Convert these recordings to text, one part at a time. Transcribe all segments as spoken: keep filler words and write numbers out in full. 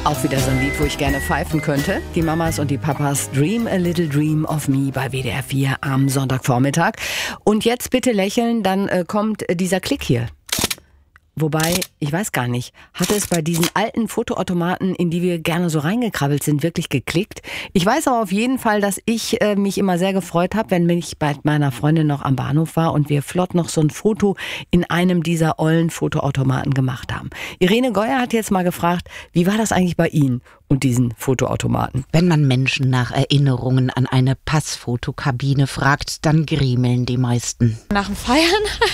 Auch wieder so ein Lied, wo ich gerne pfeifen könnte. Die Mamas und die Papas Dream a Little Dream of Me bei W D R vier am Sonntagvormittag. Und jetzt bitte lächeln, dann äh, kommt äh, dieser Klick hier. Wobei, ich weiß gar nicht, hatte es bei diesen alten Fotoautomaten, in die wir gerne so reingekrabbelt sind, wirklich geklickt? Ich weiß aber auf jeden Fall, dass ich äh, mich immer sehr gefreut habe, wenn ich bei meiner Freundin noch am Bahnhof war und wir flott noch so ein Foto in einem dieser ollen Fotoautomaten gemacht haben. Irene Geuer hat jetzt mal gefragt, wie war das eigentlich bei Ihnen und diesen Fotoautomaten? Wenn man Menschen nach Erinnerungen an eine Passfotokabine fragt, dann griemeln die meisten. Nach dem Feiern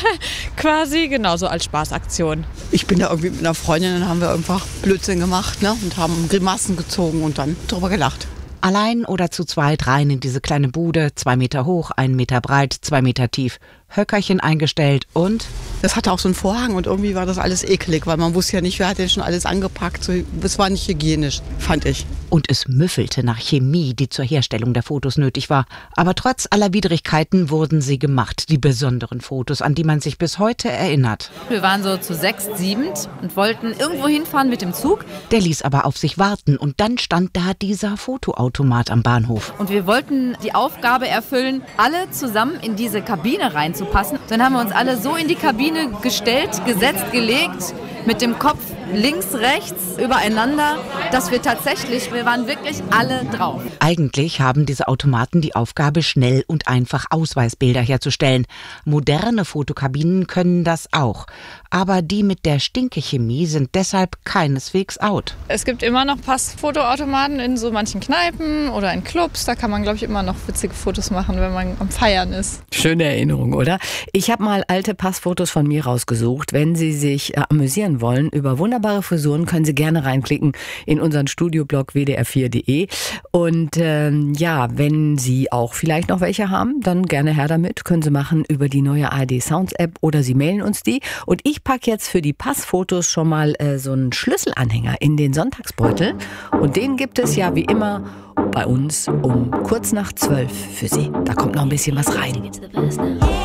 quasi, genauso als Spaßaktion. Ich bin da irgendwie mit einer Freundin, dann haben wir einfach Blödsinn gemacht, ne, und haben Grimassen gezogen und dann drüber gelacht. Allein oder zu zweit rein in diese kleine Bude, zwei Meter hoch, ein Meter breit, zwei Meter tief, Höckerchen eingestellt und... Das hatte auch so einen Vorhang und irgendwie war das alles eklig, weil man wusste ja nicht, wer hat denn schon alles angepackt. So, es war nicht hygienisch, fand ich. Und es müffelte nach Chemie, die zur Herstellung der Fotos nötig war. Aber trotz aller Widrigkeiten wurden sie gemacht, die besonderen Fotos, an die man sich bis heute erinnert. Wir waren so zu sechs, siebend und wollten irgendwo hinfahren mit dem Zug. Der ließ aber auf sich warten und dann stand da dieser Fotoautomat am Bahnhof. Und wir wollten die Aufgabe erfüllen, alle zusammen in diese Kabine reinzupassen. Dann haben wir uns alle so in die Kabine gestellt, gesetzt, gelegt, mit dem Kopf links, rechts, übereinander, dass wir tatsächlich, wir waren wirklich alle drauf. Eigentlich haben diese Automaten die Aufgabe, schnell und einfach Ausweisbilder herzustellen. Moderne Fotokabinen können das auch. Aber die mit der Stinkechemie sind deshalb keineswegs out. Es gibt immer noch Passfotoautomaten in so manchen Kneipen oder in Clubs. Da kann man, glaube ich, immer noch witzige Fotos machen, wenn man am Feiern ist. Schöne Erinnerung, oder? Ich habe mal alte Passfotos von mir rausgesucht. Wenn Sie sich äh, amüsieren wollen über wunderbare Frisuren, können Sie gerne reinklicken in unseren Studioblog w d r vier punkt d e. Und ähm, ja, wenn Sie auch vielleicht noch welche haben, dann gerne her damit. Können Sie machen über die neue A R D Sounds App oder Sie mailen uns die. Und ich packe jetzt für die Passfotos schon mal äh, so einen Schlüsselanhänger in den Sonntagsbeutel. Und den gibt es ja wie immer bei uns um kurz nach zwölf für Sie. Da kommt noch ein bisschen was rein.